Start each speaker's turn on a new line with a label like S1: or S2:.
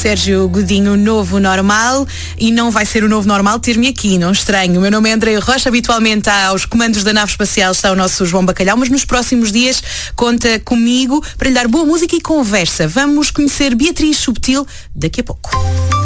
S1: Sérgio Godinho, novo normal, e não vai ser o novo normal ter-me aqui, não estranho. O meu nome é Andreia Rocha, habitualmente aos comandos da nave espacial está o nosso João Bacalhau, mas nos próximos dias conta comigo para lhe dar boa música e conversa. Vamos conhecer Beatriz Subtil daqui a pouco.